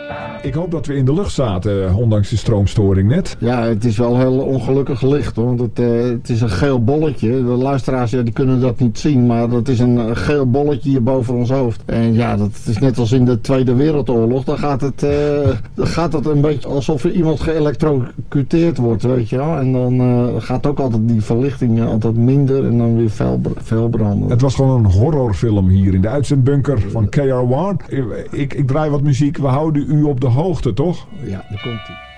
Ik hoop dat we in de lucht zaten, ondanks de stroomstoring net. Ja, het is wel heel ongelukkig licht, hoor. Want het is een geel bolletje. De luisteraars die kunnen dat niet zien, maar dat is een geel bolletje hier boven ons hoofd. En ja, dat is net als in de Tweede Wereldoorlog. Dan gaat het een beetje alsof er iemand geëlektrocuteerd wordt, weet je wel. En dan gaat ook altijd die verlichting altijd minder en dan weer fel branden. Het was gewoon een horrorfilm hier in de uitzendbunker van KR1. Ik draai wat muziek. We houden u op de hoogte, toch? Ja, daar komt ie.